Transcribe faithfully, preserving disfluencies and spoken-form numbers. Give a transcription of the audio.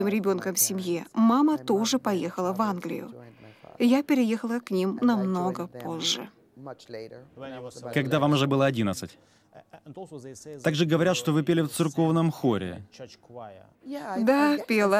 ребенком в семье, мама тоже поехала в Англию. Я переехала к ним намного позже. Когда вам уже было одиннадцать. Также говорят, что вы пели в церковном хоре. Да, пела.